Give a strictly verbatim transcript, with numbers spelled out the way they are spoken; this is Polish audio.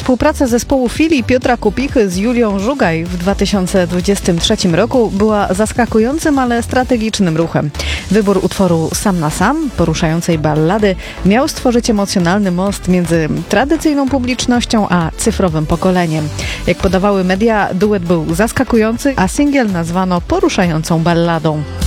Współpraca zespołu Fili i Piotra Kupichy z Julią Żugaj w dwa tysiące dwudziestym trzecim roku była zaskakującym, ale strategicznym ruchem. Wybór utworu Sam na Sam, poruszającej ballady, miał stworzyć emocjonalny most między tradycyjną publicznością a cyfrowym pokoleniem. Jak podawały media, duet był zaskakujący, a singiel nazwano poruszającą balladą.